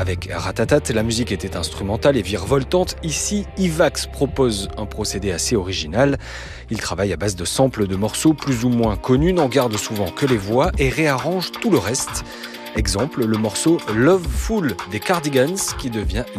Avec Ratatat, la musique était instrumentale et virevoltante. Ici, Ivax propose un procédé assez original. Il travaille à base de samples de morceaux plus ou moins connus, n'en garde souvent que les voix et réarrange tout le reste. Exemple, le morceau Loveful des Cardigans qui devient